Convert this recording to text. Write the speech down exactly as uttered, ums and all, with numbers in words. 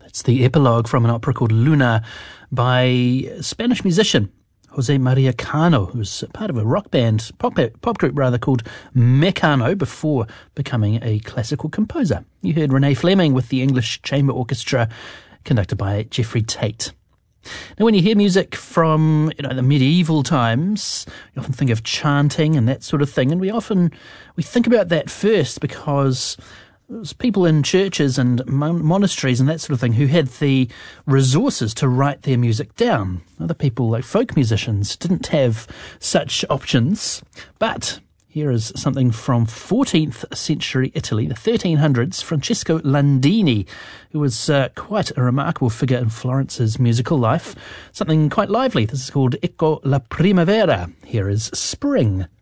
It's the epilogue from an opera called Luna by a Spanish musician, Jose Maria Cano, who's part of a rock band, pop, pop group rather, called Mecano before becoming a classical composer. You heard Renee Fleming with the English Chamber Orchestra, conducted by Jeffrey Tate. Now, when you hear music from, you know, the medieval times, you often think of chanting and that sort of thing, and we often we think about that first because it was people in churches and mon- monasteries and that sort of thing who had the resources to write their music down. Other people, like folk musicians, didn't have such options. But here is something from fourteenth century Italy, the thirteen hundreds, Francesco Landini, who was uh, quite a remarkable figure in Florence's musical life. Something quite lively. This is called Ecco la Primavera. Here is Spring.